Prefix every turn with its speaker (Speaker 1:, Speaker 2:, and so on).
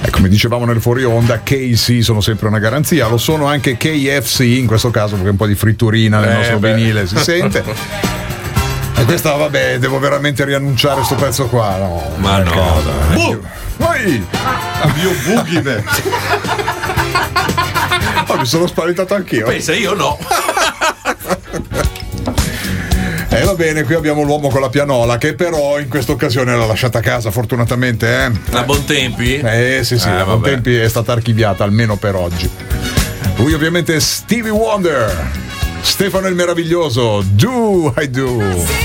Speaker 1: Come dicevamo nel fuori onda, KC sono sempre una garanzia, lo sono anche KFC in questo caso, perché un po' di fritturina nel nostro vinile si sente. E questa, vabbè, devo veramente riannunciare sto pezzo qua, no?
Speaker 2: Ma no, dai.
Speaker 1: Addio Bughine. Oh, mi sono spaventato anch'io.
Speaker 2: Pensa, io no.
Speaker 1: E va bene, qui abbiamo l'uomo con la pianola, che però in questa occasione l'ha lasciata a casa, fortunatamente.
Speaker 2: A Bontempi?
Speaker 1: Sì, a Bontempi è stata archiviata, almeno per oggi. Lui ovviamente è Stevie Wonder, Stefano il Meraviglioso, Do I Do.